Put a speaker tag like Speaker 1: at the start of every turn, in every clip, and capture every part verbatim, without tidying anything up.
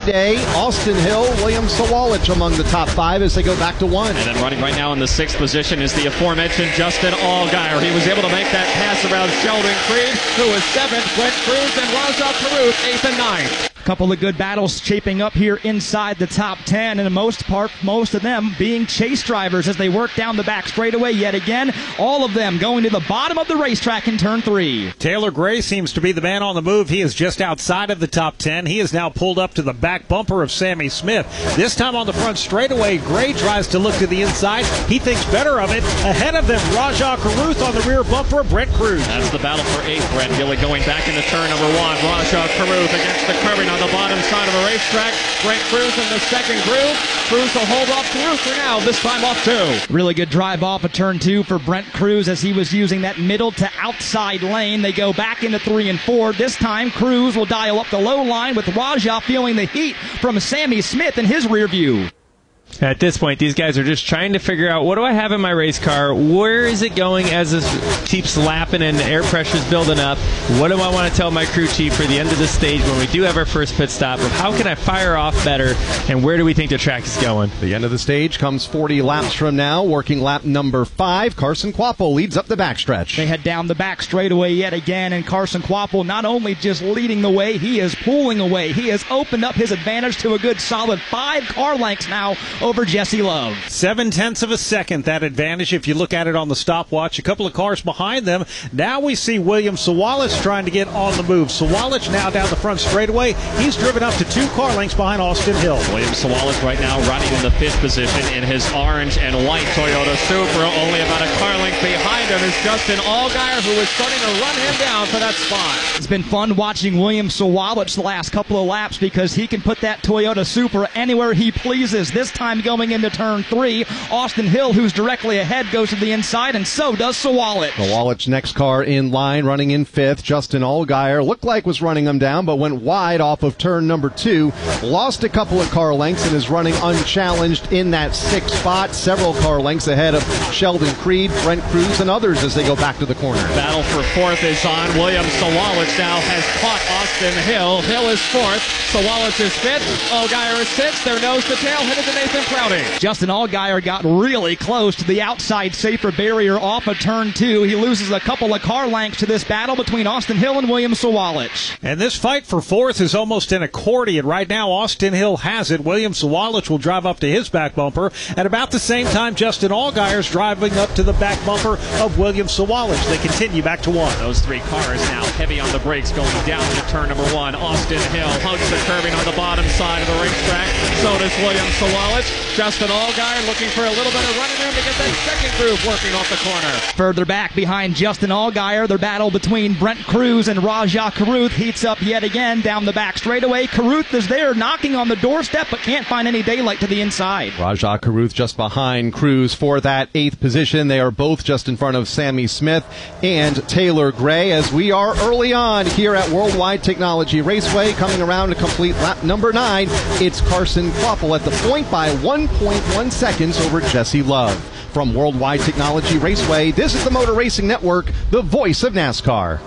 Speaker 1: day. Austin Hill, William Sawalich among the top five as they go back to one.
Speaker 2: And then running right now in the sixth position is the aforementioned Justin Allgaier. He was able to make that pass around Sheldon Creed, who was seventh. Brent Cruz and Rajah Caruth, eighth and ninth.
Speaker 3: Couple of good battles shaping up here inside the top ten, and the most part, most of them being chase drivers as they work down the back straightaway yet again. All of them going to the bottom of the racetrack in turn three.
Speaker 4: Taylor Gray seems to be the man on the move. He is just outside of the top ten. He is now pulled up to the back bumper of Sammy Smith. This time on the front straightaway, Gray tries to look to the inside. He thinks better of it. Ahead of them, Rajah Caruth on the rear bumper of Brent Cruz.
Speaker 2: That's the battle for eighth. Brent Gilly going back into turn number one. Rajah Caruth against the curving on the bottom side of the racetrack. Brent Cruz in the second groove. Cruz will hold off Caruth for now, this time off two.
Speaker 3: Really good drive off of turn two for Brent Cruz as he was using that middle to outside lane. They go back into three and four. This time Cruz will dial up the low line with Rajah feeling the heat from Sammy Smith in his rear view.
Speaker 5: At this point, these guys are just trying to figure out, what do I have in my race car? Where is it going as this keeps lapping and air pressure's building up? What do I want to tell my crew chief for the end of the stage when we do have our first pit stop? Of how can I fire off better, and where do we think the track is going?
Speaker 1: The end of the stage comes forty laps from now. Working lap number five, Carson Kvapil leads up the backstretch.
Speaker 3: They head down the back straightaway yet again, and Carson Kvapil not only just leading the way, he is pulling away. He has opened up his advantage to a good solid five car lengths now over Jesse Love.
Speaker 4: Seven tenths of a second, that advantage, if you look at it on the stopwatch. A couple of cars behind them. Now we see William Sawalich trying to get on the move. Sawalich now down the front straightaway. He's driven up to two car lengths behind Austin Hill.
Speaker 2: William Sawalich right now running in the fifth position in his orange and white Toyota Supra. Only about a car length behind him is Justin Allgaier, who is starting to run him down for that spot.
Speaker 3: It's been fun watching William Sawalich the last couple of laps because he can put that Toyota Supra anywhere he pleases. This time going into turn three, Austin Hill, who's directly ahead, goes to the inside, and so does Sawalich.
Speaker 1: Sawalich next car in line, running in fifth. Justin Allgaier looked like was running him down, but went wide off of turn number two. Lost a couple of car lengths and is running unchallenged in that sixth spot. Several car lengths ahead of Sheldon Creed, Brent Cruz, and others as they go back to the corner.
Speaker 2: Battle for fourth is on. William Sawalich now has caught Austin Hill. Hill is fourth. Sawalich is fifth. Allgaier is sixth. They're nose to tail, headed to Nathan Prouty.
Speaker 3: Justin Allgaier got really close to the outside safer barrier off of turn two. He loses a couple of car lengths to this battle between Austin Hill and William Sawalich.
Speaker 4: And this fight for fourth is almost an accordion. Right now, Austin Hill has it. William Sawalich will drive up to his back bumper. At about the same time, Justin Allgaier is driving up to the back bumper of William Sawalich. They continue back to one.
Speaker 2: Those three cars now heavy on the brakes going down to turn number one. Austin Hill hugs the curving on the bottom side of the racetrack. So does William Sawalich. Justin Allgaier looking for a little bit of running room to get that second groove working off the corner.
Speaker 3: Further back behind Justin Allgaier, the battle between Brent Cruz and Rajah Caruth heats up yet again down the back straightaway. Caruth is there knocking on the doorstep but can't find any daylight to the inside.
Speaker 1: Rajah Caruth just behind Cruz for that eighth position. They are both just in front of Sammy Smith and Taylor Gray as we are early on here at Worldwide Technology Raceway. Coming around to complete lap number nine, it's Carson Kvapil at the point by one point one seconds over Jesse Love. From Worldwide Technology Raceway, this is the Motor Racing Network, the voice of NASCAR.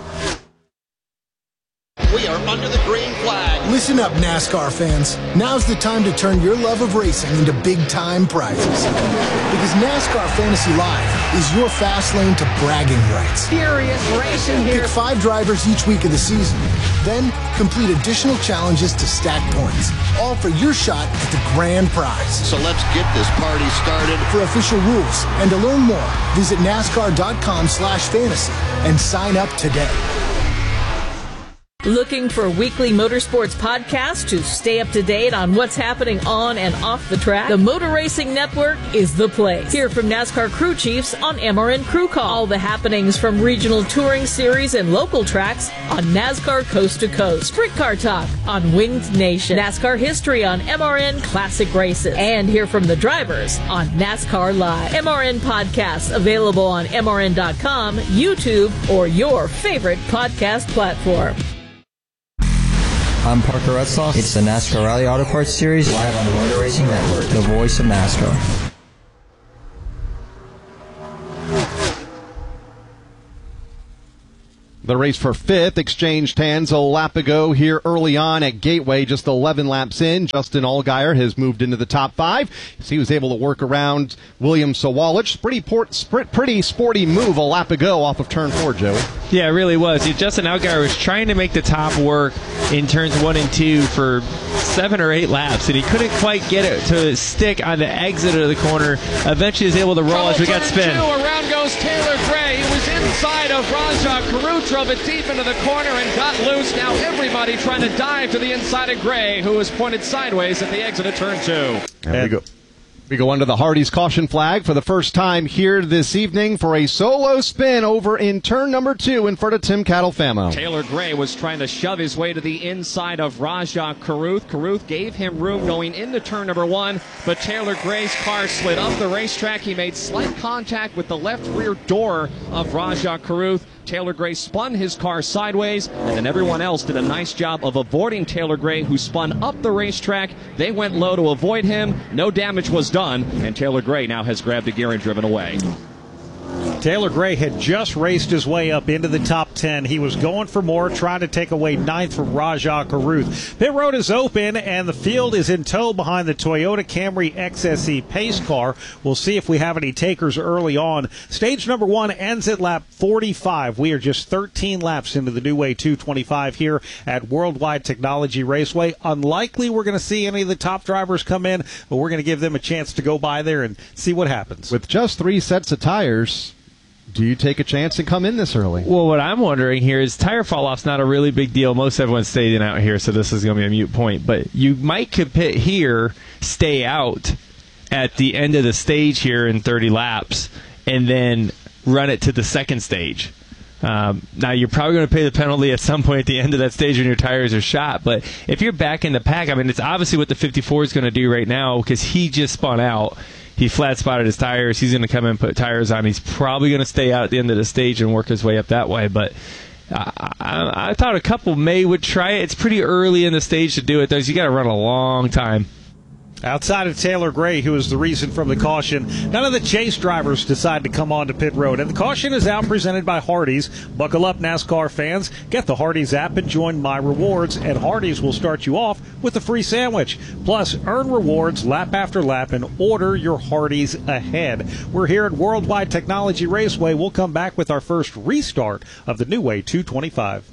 Speaker 6: We are under the green flag.
Speaker 7: Listen up, NASCAR fans. Now's the time to turn your love of racing into big-time prizes. Because NASCAR Fantasy Live is your fast lane to bragging rights.
Speaker 8: Furious racing here.
Speaker 7: Pick five drivers each week of the season. Then complete additional challenges to stack points. All for your shot at the grand prize.
Speaker 6: So let's get this party started.
Speaker 7: For official rules and to learn more, visit NASCAR.com slash fantasy and sign up today.
Speaker 9: Looking for weekly motorsports podcasts to stay up to date on what's happening on and off the track? The Motor Racing Network is the place. Hear from NASCAR crew chiefs on M R N Crew Call. All the happenings from regional touring series and local tracks on NASCAR Coast to Coast. Sprint Car Talk on Winged Nation. NASCAR history on M R N Classic Races. And hear from the drivers on NASCAR Live. M R N podcasts available on M R N dot com, YouTube, or your favorite podcast platform.
Speaker 10: I'm Parker Retzloff. It's the NASCAR Rally Auto Parts Series live on the Motor Racing Network, the voice of NASCAR.
Speaker 1: The race for fifth exchanged hands a lap ago here early on at Gateway, just eleven laps in. Justin Allgaier has moved into the top five. He was able to work around William Sawalich. Pretty, port, pretty sporty move a lap ago off of turn four, Joey.
Speaker 5: Yeah, it really was. Justin Allgaier was trying to make the top work in turns one and two for seven or eight laps, and he couldn't quite get it to stick on the exit of the corner. Eventually he was able to roll as we got spin.
Speaker 2: Two, around goes Taylor Gray. He was inside of Rajah Caruth, drove it deep into the corner and got loose. Now everybody trying to dive to the inside of Gray, who was pointed sideways at the exit of turn two.
Speaker 1: There we go. We go under the Hardy's caution flag for the first time here this evening for a solo spin over in turn number two in front of Tim Catalfamo.
Speaker 2: Taylor Gray was trying to shove his way to the inside of Rajah Caruth. Caruth gave him room going into turn number one, but Taylor Gray's car slid up the racetrack. He made slight contact with the left rear door of Rajah Caruth. Taylor Gray spun his car sideways, and then everyone else did a nice job of avoiding Taylor Gray, who spun up the racetrack. They went low to avoid him. No damage was done, and Taylor Gray now has grabbed a gear and driven away.
Speaker 4: Taylor Gray had just raced his way up into the top ten. He was going for more, trying to take away ninth from Rajah Caruth. Pit road is open, and the field is in tow behind the Toyota Camry X S E pace car. We'll see if we have any takers early on. Stage number one ends at lap forty-five. We are just thirteen laps into the New Way two twenty-five here at Worldwide Technology Raceway. Unlikely we're going to see any of the top drivers come in, but we're going to give them a chance to go by there and see what happens.
Speaker 1: With just three sets of tires, do you take a chance and come in this early?
Speaker 5: Well, what I'm wondering here is tire fall-off's not a really big deal. Most everyone's staying out here, so this is going to be a moot point. But you might could pit here, stay out at the end of the stage here in thirty laps, and then run it to the second stage. Um, now, you're probably going to pay the penalty at some point at the end of that stage when your tires are shot. But if you're back in the pack, I mean, it's obviously what the fifty-four is going to do right now because he just spun out. He flat spotted his tires. He's going to come in and put tires on. He's probably going to stay out at the end of the stage and work his way up that way. But I, I, I thought a couple may would try it. It's pretty early in the stage to do it, though. So you got to run a long time.
Speaker 4: Outside of Taylor Gray, who is the reason from the caution, none of the chase drivers decide to come on to pit road. And the caution is out presented by Hardee's. Buckle up, NASCAR fans. Get the Hardee's app and join My Rewards, and Hardee's will start you off with a free sandwich. Plus, earn rewards lap after lap and order your Hardee's ahead. We're here at Worldwide Technology Raceway. We'll come back with our first restart of the New Way two twenty-five.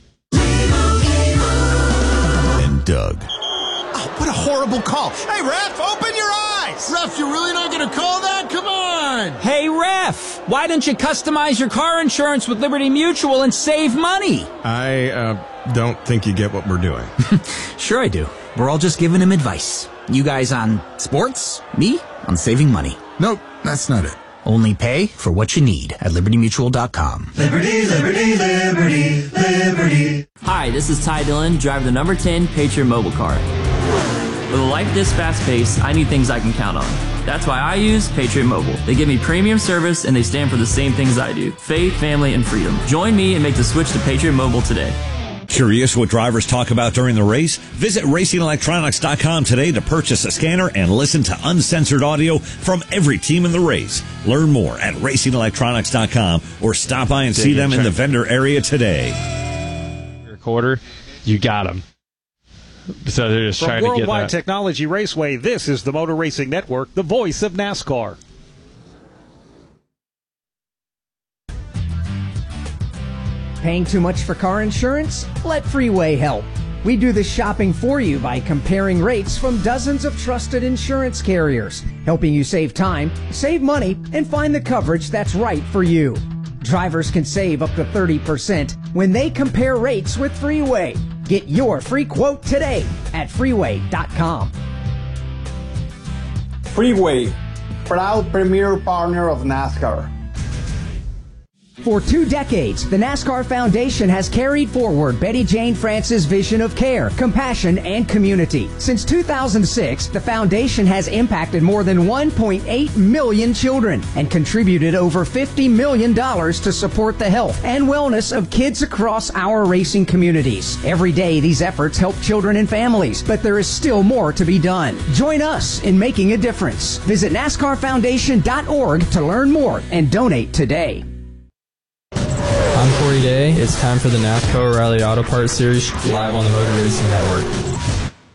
Speaker 8: And Doug.
Speaker 7: Oh, what a horrible call. Hey, ref, open your eyes. Ref, you're really not going to call that? Come on.
Speaker 11: Hey, ref, why don't you customize your car insurance with Liberty Mutual and save money?
Speaker 8: I uh, don't think you get what we're doing.
Speaker 11: Sure I do. We're all just giving him advice. You guys on sports, me on saving money.
Speaker 8: Nope, that's not it.
Speaker 11: Only pay for what you need at liberty mutual dot com.
Speaker 12: Liberty, liberty, liberty, liberty.
Speaker 13: Hi, this is Ty Dillon, driver the number ten Patriot Mobile car. With a life this fast-paced, I need things I can count on. That's why I use Patriot Mobile. They give me premium service, and they stand for the same things I do: faith, family, and freedom. Join me and make the switch to Patriot Mobile today.
Speaker 14: Curious what drivers talk about during the race? Visit racing electronics dot com today to purchase a scanner and listen to uncensored audio from every team in the race. Learn more at racing electronics dot com or stop by and see them in the vendor area today.
Speaker 5: Quarter, you got them. So they're just
Speaker 4: From
Speaker 5: trying to get
Speaker 4: Worldwide
Speaker 5: that.
Speaker 4: Technology Raceway, this is the Motor Racing Network, the voice of NASCAR.
Speaker 15: Paying too much for car insurance? Let Freeway help. We do the shopping for you by comparing rates from dozens of trusted insurance carriers, helping you save time, save money, and find the coverage that's right for you. Drivers can save up to thirty percent when they compare rates with Freeway. Get your free quote today at freeway dot com.
Speaker 16: Freeway, proud premier partner of NASCAR.
Speaker 15: For two decades, the NASCAR Foundation has carried forward Betty Jane France's vision of care, compassion, and community. Since two thousand six, the foundation has impacted more than one point eight million children and contributed over fifty million dollars to support the health and wellness of kids across our racing communities. Every day, these efforts help children and families, but there is still more to be done. Join us in making a difference. Visit NASCAR Foundation dot org to learn more and donate today.
Speaker 10: I'm Corey
Speaker 17: every day, it's time for the NASCAR O'Reilly Auto Parts Series live on the Motor Racing Network.